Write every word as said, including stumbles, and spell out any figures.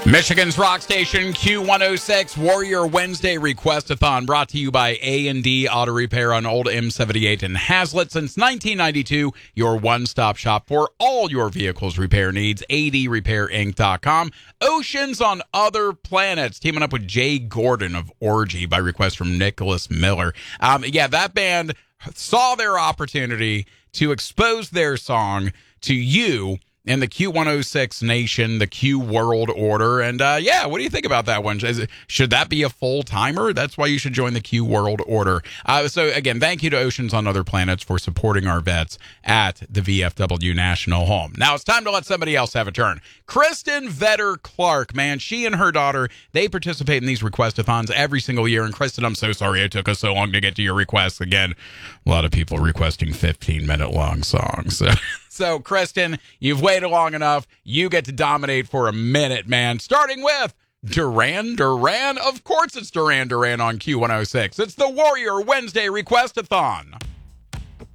Michigan's rock station Q one oh six Warrior Wednesday Requestathon, brought to you by A and D Auto Repair on Old M seventy-eight in Hazlet. Since nineteen ninety-two, your one-stop shop for all your vehicle's repair needs. A D repair inc dot com. Oceans on Other Planets, teaming up with Jay Gordon of Orgy by request from Nicholas Miller. Um, yeah, that band saw their opportunity to expose their song to you in the Q one oh six Nation, the Q World Order. And uh, yeah, what do you think about that one? Is it, should that be a full-timer? That's why you should join the Q World Order. Uh, so again, thank you to Oceans on Other Planets for supporting our vets at the V F W National Home. Now it's time to let somebody else have a turn. Kristen Vetter Clark, man, she and her daughter, they participate in these requestathons every single year. And Kristen, I'm so sorry it took us so long to get to your requests. Again, a lot of people requesting fifteen-minute long songs. So. So, Kristen, you've waited long enough. You get to dominate for a minute, man. Starting with Duran Duran. Of course it's Duran Duran on Q one oh six. It's the Warrior Wednesday Requestathon.